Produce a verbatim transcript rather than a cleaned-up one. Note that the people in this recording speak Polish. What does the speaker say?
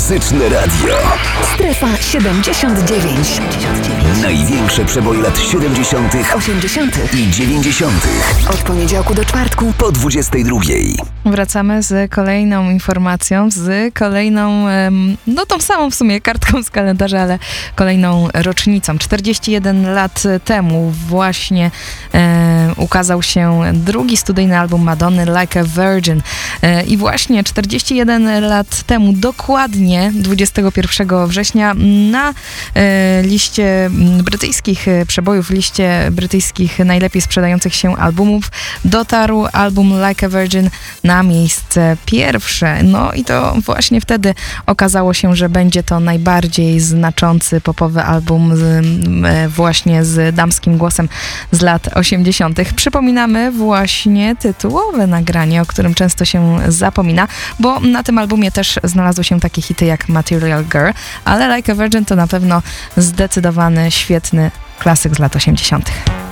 Muzyczne radio. Strefa siedemdziesiąt dziewięć. Największe przeboje lat siedemdziesiątych, osiemdziesiątych i dziewięćdziesiątych. Od poniedziałku do czwartku Po dwudziestej drugiej. Wracamy z kolejną informacją, z kolejną, no tą samą w sumie kartką z kalendarza, ale kolejną rocznicą. czterdzieści jeden lat temu właśnie e, ukazał się drugi studyjny album Madonny, Like a Virgin. E, I właśnie czterdzieści jeden lat temu, dokładnie dwudziestego pierwszego września, na e, liście brytyjskich przebojów, liście brytyjskich najlepiej sprzedających się albumów dotarł album Like a Virgin na miejsce pierwsze. No i to właśnie wtedy okazało się, że będzie to najbardziej znaczący popowy album z, właśnie z damskim głosem z lat osiemdziesiątych. Przypominamy właśnie tytułowe nagranie, o którym często się zapomina, bo na tym albumie też znalazły się takie hity jak Material Girl, ale Like a Virgin to na pewno zdecydowany, świetny klasyk z lat osiemdziesiątych.